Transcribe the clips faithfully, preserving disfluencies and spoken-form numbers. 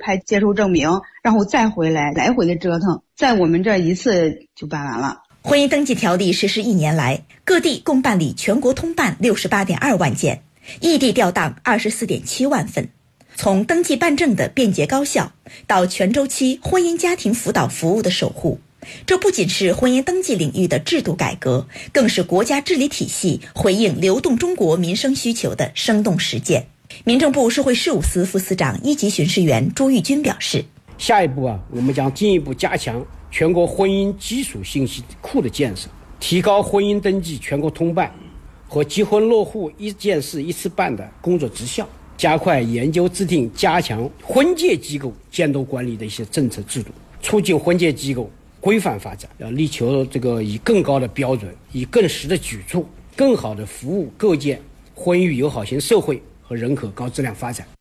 拍接收证明，然后再回来，来回的折腾，在我们这一次就办完了。 婚姻登记条例实施一年来，各地共办理全国通办 六十八点二万件，异地调档 二十四点七万份。从登记办证的便捷高效，到全周期婚姻家庭辅导服务的守护，这不仅是婚姻登记领域的制度改革，更是国家治理体系回应流动中国民生需求的生动实践。民政部社会事务司副司长一级巡视员朱玉军表示， 下一步啊，我们将进一步加强全国婚姻基础信息库的建设，提高婚姻登记全国通办和结婚落户一件事一次办的工作绩效，加快研究制定加强婚介机构监督管理的一些政策制度，促进婚介机构规范发展，要力求这个以更高的标准，以更实的举措，更好的服务构建婚育友好型社会和人口高质量发展。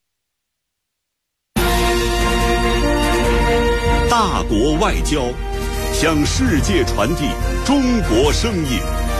大国外交，向世界传递中国声音。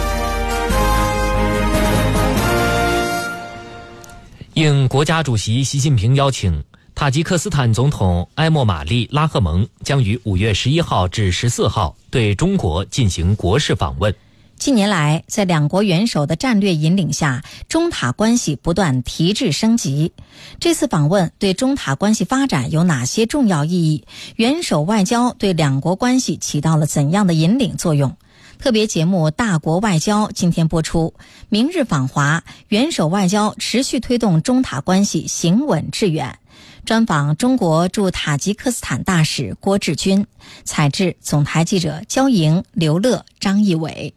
应国家主席习近平邀请，塔吉克斯坦总统埃莫玛丽拉赫蒙将于五月十一号至十四号对中国进行国事访问。 近年来，在两国元首的战略引领下，中塔关系不断提质升级。这次访问对中塔关系发展有哪些重要意义？元首外交对两国关系起到了怎样的引领作用？特别节目《大国外交》今天播出，明日访华，元首外交持续推动中塔关系行稳致远。专访中国驻塔吉克斯坦大使郭志军，采制总台记者焦莹、刘乐、张义伟。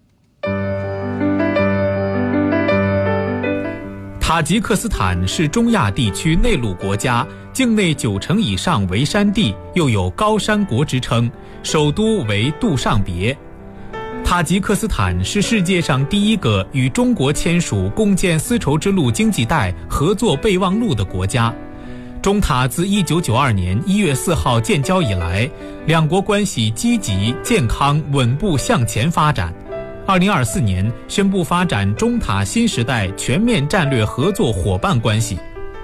塔吉克斯坦是中亚地区内陆国家，境内九成以上为山地，又有高山国之称，首都为杜尚别。塔吉克斯坦是世界上第一个与中国签署共建丝绸之路经济带合作备忘录的国家。中塔自一九九二年一月四号建交以来，两国关系积极、健康、稳步向前发展。二零二四年宣布发展中塔新时代全面战略合作伙伴关系。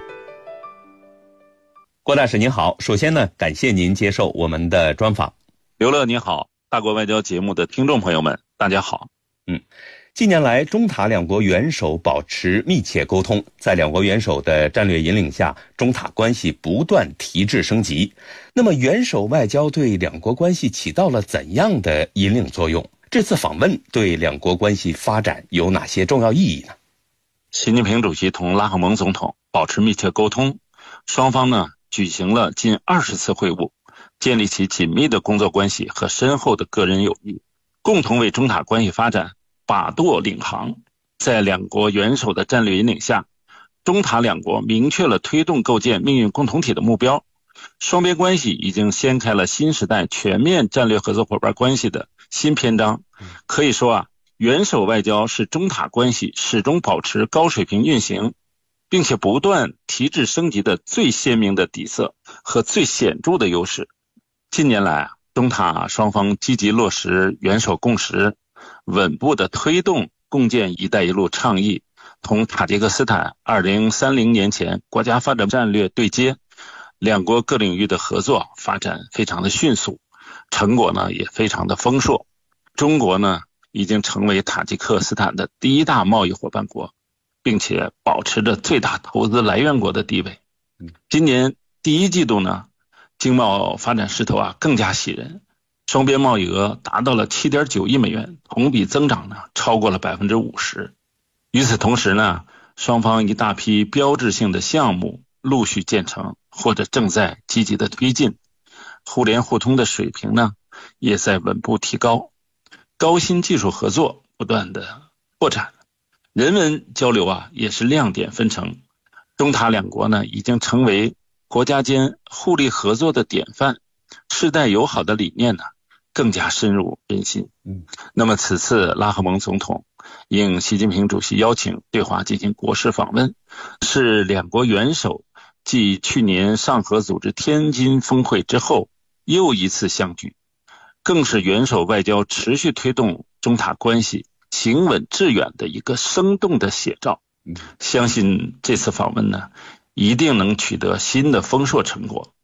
郭大使您好，首先呢，感谢您接受我们的专访。 刘乐你好，大国外交节目的听众朋友们，大家好。 嗯，近年来，中塔两国元首保持密切沟通，在两国元首的战略引领下，中塔关系不断提质升级。那么，元首外交对两国关系起到了怎样的引领作用？这次访问对两国关系发展有哪些重要意义呢？ 习近平主席同拉赫蒙总统保持密切沟通，双方呢举行了近二十次会晤，建立起紧密的工作关系和深厚的个人友谊，共同为中塔关系发展把舵领航。在两国元首的战略引领下，中塔两国明确了推动构建命运共同体的目标，双边关系已经掀开了新时代全面战略合作伙伴关系的新篇章。可以说啊，元首外交是中塔关系始终保持高水平运行，并且不断提质升级的最鲜明的底色和最显著的优势。近年来啊，中塔双方积极落实元首共识，稳步的推动共建“一带一路”倡议，同塔吉克斯坦二零三零年前国家发展战略对接，两国各领域的合作发展非常的迅速，成果呢也非常的丰硕。中国呢已经成为塔吉克斯坦的第一大贸易伙伴国，并且保持着最大投资来源国的地位。今年第一季度呢，经贸发展势头啊更加喜人，双边贸易额达到了 七点九亿美元，同比增长呢超过了 百分之五十。 与此同时呢，双方一大批标志性的项目陆续建成或者正在积极的推进，互联互通的水平呢也在稳步提高，高新技术合作不断的扩展，人文交流啊也是亮点纷呈。中塔两国呢已经成为国家间互利合作的典范，世代友好的理念呢更加深入人心。嗯，那么此次拉赫蒙总统应习近平主席邀请对华进行国事访问，是两国元首继去年上合组织天津峰会之后又一次相聚，更是元首外交持续推动中塔关系行稳致远的一个生动的写照。相信这次访问呢，一定能取得新的丰硕成果，